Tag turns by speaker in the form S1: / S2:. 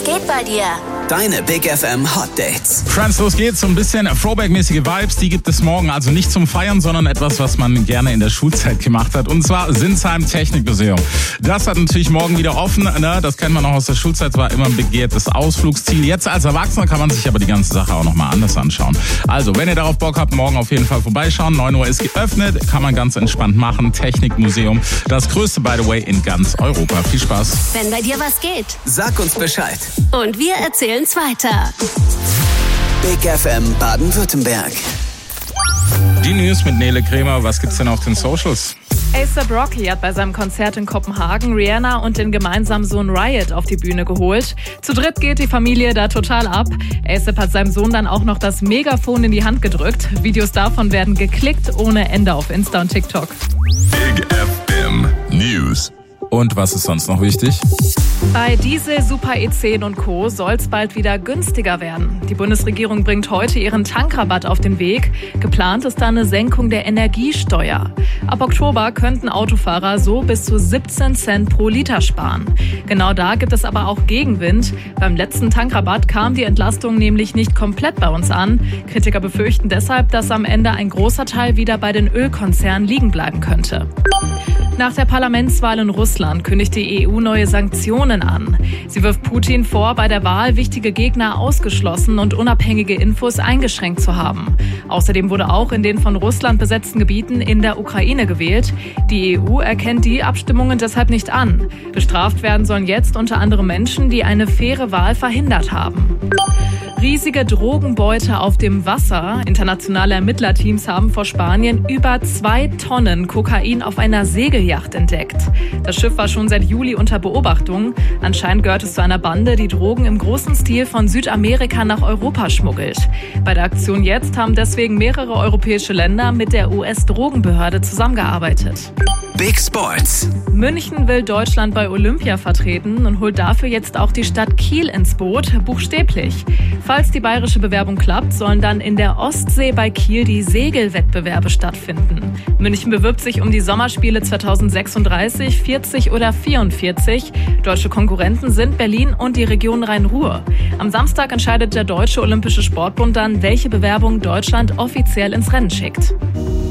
S1: geht bei dir?
S2: Deine Big FM Hot Dates.
S3: Friends, los geht's. So ein bisschen Throwback-mäßige Vibes, die gibt es morgen. Also nicht zum Feiern, sondern etwas, was man gerne in der Schulzeit gemacht hat. Und zwar Sinsheim Technikmuseum. Das hat natürlich morgen wieder offen. Ne? Das kennt man auch aus der Schulzeit. War immer ein begehrtes Ausflugsziel. Jetzt als Erwachsener kann man sich aber die ganze Sache auch nochmal anders anschauen. Also, wenn ihr darauf Bock habt, morgen auf jeden Fall vorbeischauen. 9 Uhr ist geöffnet. Kann man ganz entspannt machen. Technikmuseum. Das größte, by the way, in ganz Europa. Viel Spaß.
S1: Wenn bei dir was geht,
S2: Sag uns Bescheid.
S1: und wir erzählen's weiter.
S2: Big FM Baden-Württemberg.
S3: Die News mit Nele Kremer. Was gibt's denn auf den Socials?
S4: A$AP Rocky hat bei seinem Konzert in Kopenhagen Rihanna und den gemeinsamen Sohn Riot auf die Bühne geholt. Zu dritt geht die Familie da total ab. A$AP hat seinem Sohn dann auch noch das Megafon in die Hand gedrückt. Videos davon werden geklickt ohne Ende auf Insta und TikTok.
S5: Big FM News.
S3: Und was ist sonst noch wichtig?
S4: Bei Diesel, Super E10 und Co. soll es bald wieder günstiger werden. Die Bundesregierung bringt heute ihren Tankrabatt auf den Weg. Geplant ist da eine Senkung der Energiesteuer. Ab Oktober könnten Autofahrer so bis zu 17 Cent pro Liter sparen. Genau da gibt es aber auch Gegenwind. Beim letzten Tankrabatt kam die Entlastung nämlich nicht komplett bei uns an. Kritiker befürchten deshalb, dass am Ende ein großer Teil wieder bei den Ölkonzernen liegen bleiben könnte. Nach der Parlamentswahl in Russland kündigt die EU neue Sanktionen an. Sie wirft Putin vor, bei der Wahl wichtige Gegner ausgeschlossen und unabhängige Infos eingeschränkt zu haben. Außerdem wurde auch in den von Russland besetzten Gebieten in der Ukraine gewählt. Die EU erkennt die Abstimmungen deshalb nicht an. Bestraft werden sollen jetzt unter anderem Menschen, die eine faire Wahl verhindert haben. Riesige Drogenbeute auf dem Wasser. Internationale Ermittlerteams haben vor Spanien über 2 Tonnen Kokain auf einer Segelyacht entdeckt. Das Schiff war schon seit Juli unter Beobachtung. Anscheinend gehört es zu einer Bande, die Drogen im großen Stil von Südamerika nach Europa schmuggelt. Bei der Aktion jetzt haben deswegen mehrere europäische Länder mit der US-Drogenbehörde zusammengearbeitet.
S2: Big Sports.
S4: München will Deutschland bei Olympia vertreten und holt dafür jetzt auch die Stadt Kiel ins Boot, buchstäblich. Falls die bayerische Bewerbung klappt, sollen dann in der Ostsee bei Kiel die Segelwettbewerbe stattfinden. München bewirbt sich um die Sommerspiele 2036, 40 oder 44. Deutsche Konkurrenten sind Berlin und die Region Rhein-Ruhr. Am Samstag entscheidet der Deutsche Olympische Sportbund dann, welche Bewerbung Deutschland offiziell ins Rennen schickt.